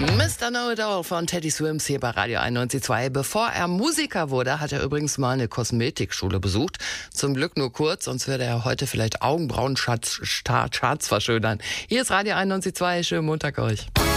Mr. Know-It-All von Teddy Swims hier bei Radio 91.2. Bevor er Musiker wurde, hat er übrigens mal eine Kosmetikschule besucht. Zum Glück nur kurz, sonst würde er heute vielleicht Augenbrauen-Charts verschönern. Hier ist Radio 91.2. Schönen Montag euch.